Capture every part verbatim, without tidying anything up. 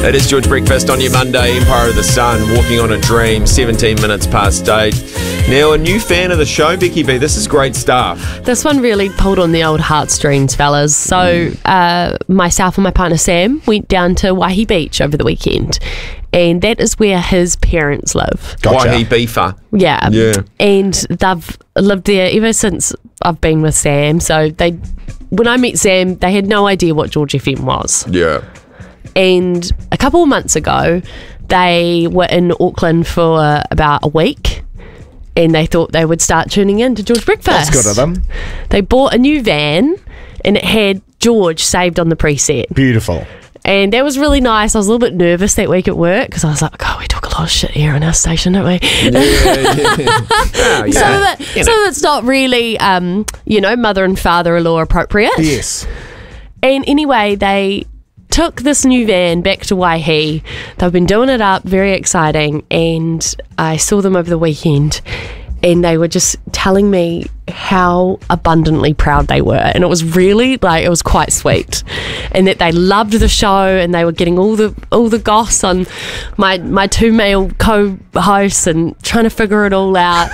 It is George Breakfast on your Monday, Empire of the Sun, Walking on a Dream, seventeen minutes past eight. Now, a new fan of the show, Becky B, this is great stuff. This one really pulled on the old heartstrings, fellas. So, uh, myself and my partner Sam went down to Waihi Beach over the weekend, and that is where his parents live. Gotcha. Waihi Beefer. Yeah. Yeah. And they've lived there ever since I've been with Sam. So, they, when I met Sam, they had no idea what George F M was. Yeah. And a couple of months ago, they were in Auckland for uh, about a week, and they thought they would start tuning in to George Breakfast. That's good of them. They bought a new van, and it had George saved on the preset. Beautiful. And that was really nice. I was a little bit nervous that week at work because I was like, oh, we talk a lot of shit here on our station, don't we? Yeah, yeah. Oh, yeah. Some, of it, some of it's not really, um, you know, mother and father-in-law appropriate. Yes. And anyway, they took this new van back to Waihi. They've been doing it up, very exciting, and I saw them over the weekend, and they were just telling me how abundantly proud they were, and it was really, like, it was quite sweet, and that they loved the show, and they were getting all the all the goss on my, my two male co-hosts and trying to figure it all out.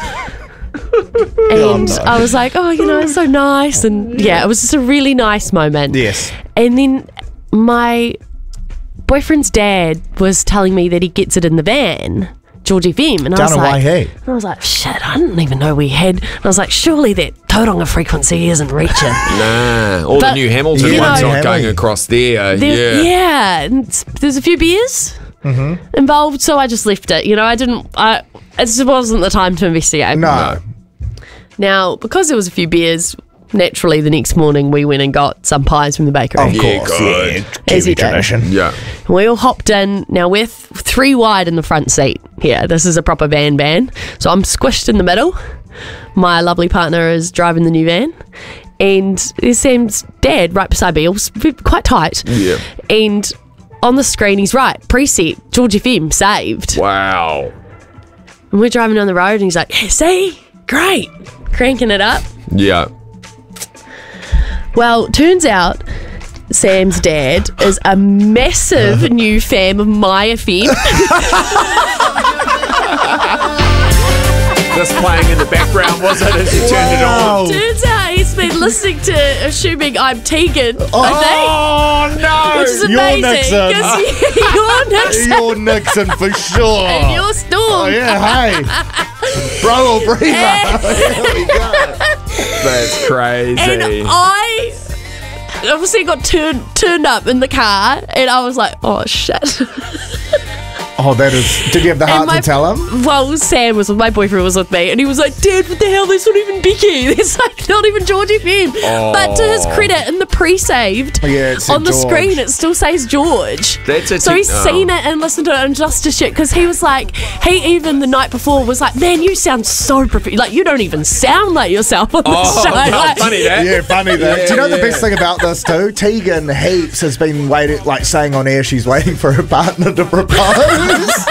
And no. I was like, oh, you know, it's so nice, and yeah, it was just a really nice moment. Yes. And then my boyfriend's dad was telling me that he gets it in the van, George F M, and I Down was in like, Waihi. and I was like, shit, I didn't even know we had. And I was like, surely that Tauranga frequency isn't reaching. Nah, all But, the new Hamilton you ones know- not going across there. There- Yeah. yeah, and it's- there's a few beers Mm-hmm. involved, so I just left it. You know, I didn't. I it just wasn't the time to investigate. No. Now, because there was a few beers, naturally the next morning we went and got some pies from the bakery. Of Yeah, course. good. Yeah. As Kiwi you do. tradition. Yeah. We all hopped in. Now we're th- three wide in the front seat here. This is a proper van van. So I'm squished in the middle. My lovely partner is driving the new van. And there's Sam's dad right beside me. It was v- quite tight. Yeah. And on the screen he's right. Preset, George F M, saved. Wow. And we're driving down the road and he's like, hey, see? Great. Cranking it up. Yeah. Well, turns out Sam's dad is a massive new fan of my F M. This playing in the background, was it, as you turned it on? Turns out he's been listening to Assuming I'm Tegan, I Oh, no. think. Which is You're amazing. Nixon. 'Cause you- You're Nixon. You're Nixon for sure. And you're Storm. Oh, yeah, hey. Bro or breather. Here we go. That's crazy. And I obviously got turned turned up in the car, and I was like, oh, shit. Oh, that is... Did you have the heart And my- to tell him? Well, Sam was with my boyfriend was with me, and he was like, Dad, what the hell? There's not even Becky. There's like not even George F M. Oh. But to his credit, in the pre-saved, Yeah, it said on the George. screen, it still says George. That's a so te- he's oh. seen it and listened to it and just as shit, because he was like, he even the night before was like, man, you sound so prof- like you don't even sound like yourself on the Oh, show. no, Like, funny that. Yeah, funny that. Yeah, Do you know the yeah. best thing about this too? Tegan Heaps has been waiting, like saying on air, she's waiting for her partner to propose.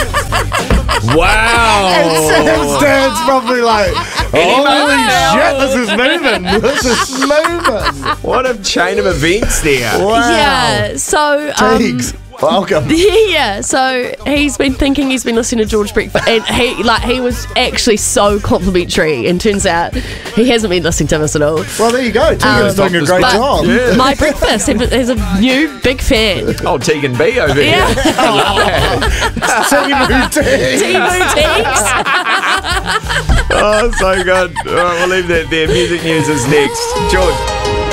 Wow. And Sam's dad's probably like, holy shit, this is moving. This is moving. What a chain of events there. Wow. Yeah, so um, Teagues, welcome. yeah, so he's been thinking he's been listening to George Breakfast, and he like he was actually so complimentary, and turns out he hasn't been listening to us at all. Well, there you go. Tegan's Um, doing a great But job. Yeah. My Breakfast is a new big fan. Oh, Tegan B over here. Yeah, Timu Teagues. Timu Teagues. Oh, so good. All right, we'll leave that there. Music news is next. George.